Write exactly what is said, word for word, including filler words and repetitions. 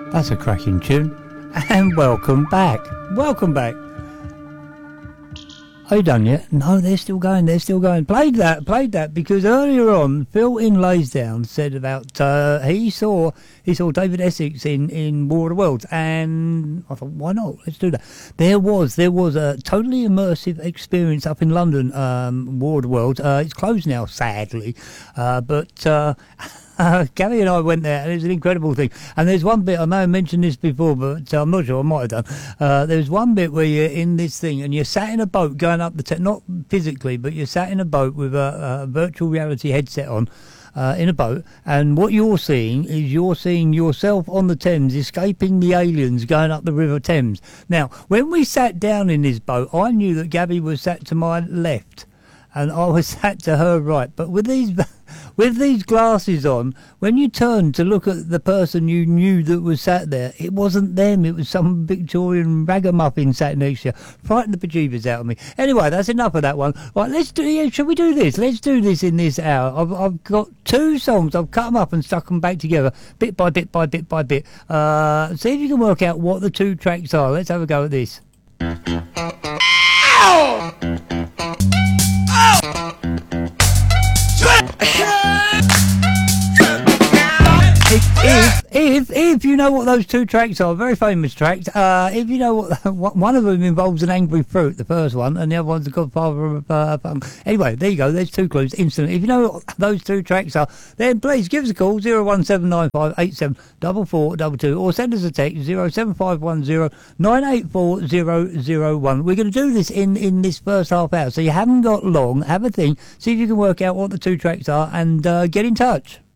That's a cracking tune. And welcome back. Welcome back. Are you done yet? No, they're still going. They're still going. Played that. Played that because earlier on, Phil in Laysdown said about uh, he saw he saw David Essex in, in War of the Worlds, and I thought, why not? Let's do that. There was there was a totally immersive experience up in London. Um, War of the Worlds. Uh, it's closed now, sadly, uh, but. Uh, Uh, Gary and I went there, and it was an incredible thing. And there's one bit, I may have mentioned this before, but uh, I'm not sure, I might have done. Uh, there's one bit where you're in this thing, and you're sat in a boat going up the, te- not physically, but you're sat in a boat with a, a virtual reality headset on, uh, in a boat, and what you're seeing is you're seeing yourself on the Thames escaping the aliens going up the River Thames. Now, when we sat down in this boat, I knew that Gabby was sat to my left, and I was sat to her right, but with these... With these glasses on, when you turned to look at the person you knew that was sat there, it wasn't them. It was some Victorian ragamuffin sat next to you. Frightened the bejeebers out of me. Anyway, that's enough of that one. Right, let's do. Yeah, shall we do this? Let's do this in this hour. I've, I've got two songs. I've cut them up and stuck them back together, bit by bit by bit by bit. Uh, see if you can work out what the two tracks are. Let's have a go at this. Ow! Ow! If, if if you know what those two tracks are, very famous tracks. Uh, if you know what, one of them involves an angry fruit, the first one, and the other one's the Godfather of uh, Punk. Anyway, there you go. There's two clues instantly. If you know what those two tracks are, then please give us a call zero one seven nine five eight seven four four two two or send us a text zero seven five one zero nine eight four zero zero one. We're going to do this in in this first half hour, so you haven't got long. Have a think. See if you can work out what the two tracks are, and uh, get in touch.